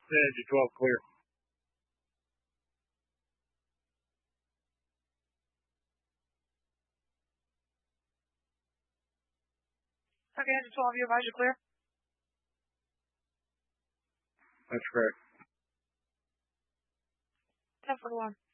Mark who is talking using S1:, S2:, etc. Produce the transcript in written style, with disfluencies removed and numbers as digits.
S1: Engine 12 clear.
S2: Okay, Engine 12, you advise you're clear?
S1: That's correct.
S2: 1041.